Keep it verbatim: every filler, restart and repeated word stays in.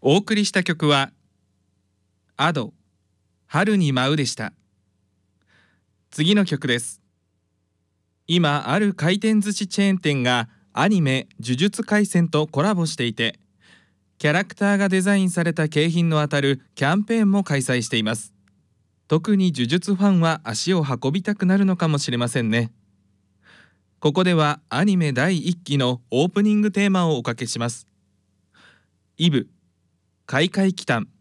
お送りした曲はアド春に舞うでした。次の曲です。今ある回転寿司チェーン店がアニメ呪術廻戦とコラボしていて、キャラクターがデザインされた景品の当たるキャンペーンも開催しています。特に呪術ファンは足を運びたくなるのかもしれませんね。ここではアニメだいいっきのオープニングテーマをおかけします。イブ開会祈祷。